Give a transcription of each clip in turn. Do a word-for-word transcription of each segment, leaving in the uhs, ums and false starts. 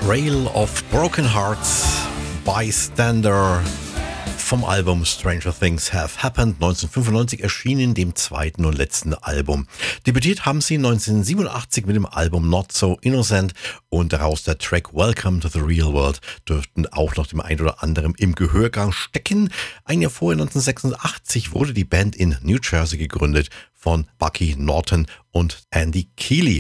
Trail of Broken Hearts, Bystander vom Album Stranger Things Have Happened, neunzehnhundertfünfundneunzig erschienen, dem zweiten und letzten Album. Debütiert haben sie neunzehnhundertsiebenundachtzig mit dem Album Not So Innocent und daraus der Track Welcome to the Real World dürften auch noch dem einen oder anderen im Gehörgang stecken. Ein Jahr vorher, neunzehnhundertsechsundachtzig, wurde die Band in New Jersey gegründet von Bucky Norton und Andy Keeley.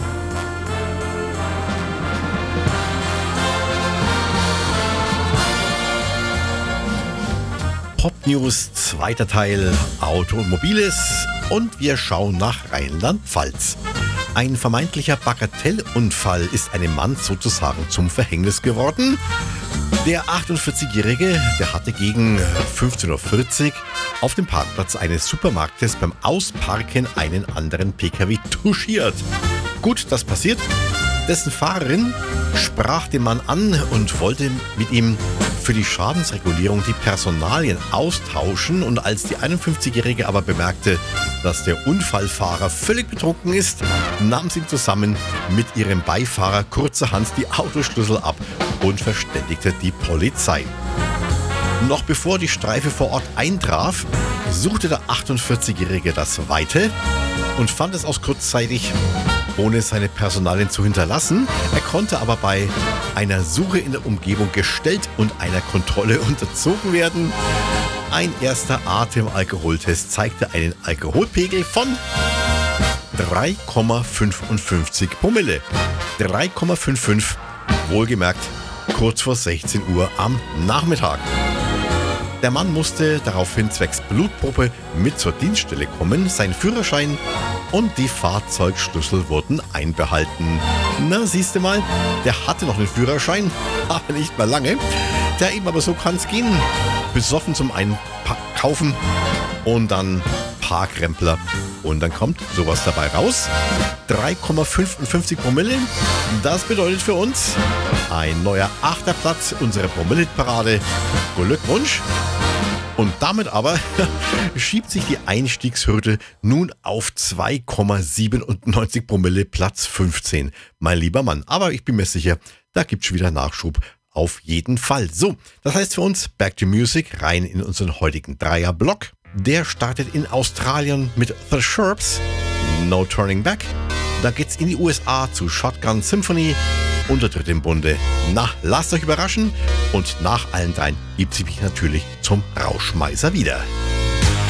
Pop News, zweiter Teil, Automobiles und wir schauen nach Rheinland-Pfalz. Ein vermeintlicher Bagatellunfall ist einem Mann sozusagen zum Verhängnis geworden. Der achtundvierzigjährige, der hatte gegen fünfzehn Uhr vierzig auf dem Parkplatz eines Supermarktes beim Ausparken einen anderen P K W touchiert. Gut, das passiert. Dessen Fahrerin sprach den Mann an und wollte mit ihm für die Schadensregulierung die Personalien austauschen. Und als die einundfünfzigjährige aber bemerkte, dass der Unfallfahrer völlig betrunken ist, nahm sie zusammen mit ihrem Beifahrer kurzerhand die Autoschlüssel ab und verständigte die Polizei. Noch bevor die Streife vor Ort eintraf, suchte der achtundvierzigjährige das Weite und fand es auch kurzzeitig, ohne seine Personalien zu hinterlassen. Er konnte aber bei einer Suche in der Umgebung gestellt und einer Kontrolle unterzogen werden. Ein erster Atemalkoholtest zeigte einen Alkoholpegel von drei Komma fünfundfünfzig Promille. drei Komma fünfundfünfzig, wohlgemerkt kurz vor sechzehn Uhr am Nachmittag. Der Mann musste daraufhin zwecks Blutprobe mit zur Dienststelle kommen. Sein Führerschein und die Fahrzeugschlüssel wurden einbehalten. Na, siehst du mal, der hatte noch einen Führerschein, aber nicht mehr lange. Der eben aber so kann's gehen. Besoffen zum Einkaufen und dann Parkrempler. Und dann kommt sowas dabei raus. drei Komma fünfundfünfzig Promille. Das bedeutet für uns ein neuer achter Platz unserer Promille-Parade. Glückwunsch. Und damit aber schiebt sich die Einstiegshürde nun auf zwei Komma siebenundneunzig Promille, Platz fünfzehn. Mein lieber Mann, aber ich bin mir sicher, da gibt's wieder Nachschub. Auf jeden Fall. So, das heißt für uns Back to Music, rein in unseren heutigen Dreierblock. Der startet in Australien mit The Sherps, No Turning Back. Da geht's in die U S A zu Shotgun Symphony, unter Dritt im Bunde. Na, lasst euch überraschen und nach allen dreien gibt sie mich natürlich zum Rauschmeißer wieder.